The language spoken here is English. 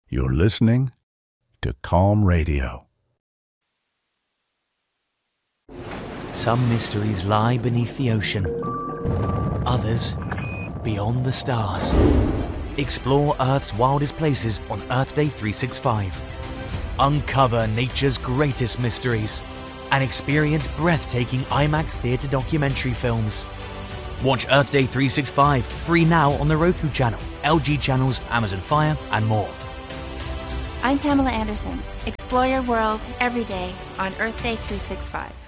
You're listening to Calm Radio. Some mysteries lie beneath the ocean. Others beyond the stars. Explore Earth's wildest places on Earth Day 365. Uncover nature's greatest mysteries and experience breathtaking IMAX theatre documentary films. Watch Earth Day 365 free now on the Roku channel, LG channels, Amazon Fire, and more. I'm Pamela Anderson. Explore your world every day on Earth Day 365.